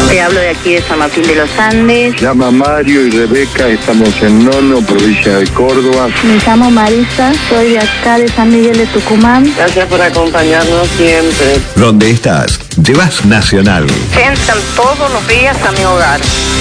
Te hablo de aquí de San Martín de los Andes. Llama Mario y Rebeca, estamos en Nono, provincia de Córdoba. Me llamo Marisa, soy de acá de San Miguel de Tucumán. Gracias por acompañarnos siempre. Donde estás, llevas Nacional. Entran todos los días a mi hogar.